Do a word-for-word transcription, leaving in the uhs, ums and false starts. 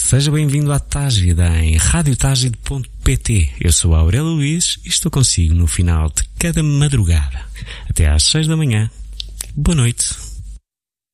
Seja bem-vindo à Tágida em rádio tágida ponto pt. Eu sou a Aurélio Luís e estou consigo no final de cada madrugada. Até às seis da manhã. Boa noite.